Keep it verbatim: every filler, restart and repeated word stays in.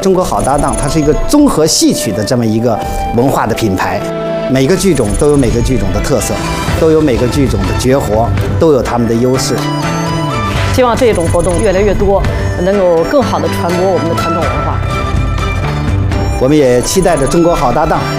中国好搭档，它是一个综合戏曲的这么一个文化的品牌。每个剧种都有每个剧种的特色，都有每个剧种的绝活，都有他们的优势。 希望这种活动越来越多，能够更好地传播我们的传统文化。 我们也期待着中国好搭档